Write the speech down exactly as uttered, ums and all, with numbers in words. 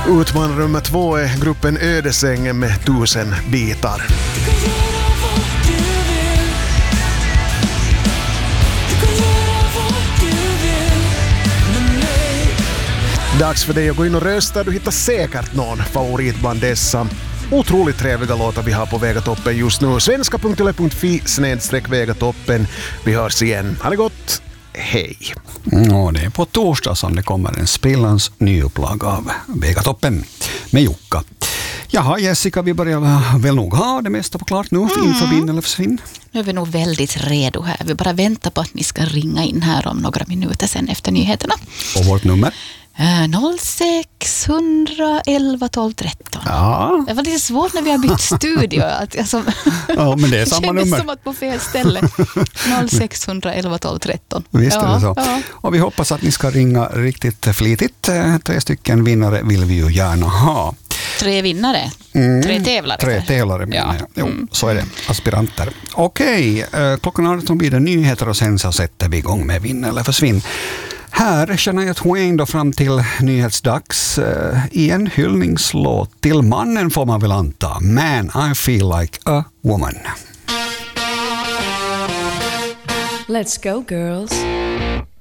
Utmanare nummer två är gruppen Ödesängen med tusen bitar. Dags för dig att gå in och rösta. Du hittar säkert någon favorit bland dessa otroligt trevliga låtar vi har på Vegatoppen just nu. svenska punkt yle punkt fi snedstreck Vegatoppen. Vi hörs igen. Ha det gott. Hej. Ja, det är på torsdag som det kommer en spelans nyupplag av Vegatoppen med Jukka. Jaha, Jessica, vi börjar väl nog ha det mesta på klart nu mm. inför Vinn eller försvinn. Nu är vi nog väldigt redo här. Vi bara väntar på att ni ska ringa in här om några minuter sen efter nyheterna. Och vårt nummer? noll sex ett ett ett tolv tretton. Ja. Det var lite svårt när vi har bytt studio. Att jag som ja, men det är samma nummer. som att på fel ställe. noll sex ett ett ett tolv tretton. Visst är ja, det så. Ja. Och vi hoppas att ni ska ringa riktigt flitigt. Tre stycken vinnare vill vi ju gärna ha. Tre vinnare? Mm. Tre tävlare? Tre tävlare menar ja. jag. Jo, mm. så är det. Aspiranter. Okej, klockan arton blir det nyheter och sen så sätter vi igång med Vinn eller försvinn. Här känner jag Twain då fram till nyhetsdags uh, i en hyllningslåt till mannen får man väl anta. Man, I feel like a woman. Let's go, girls.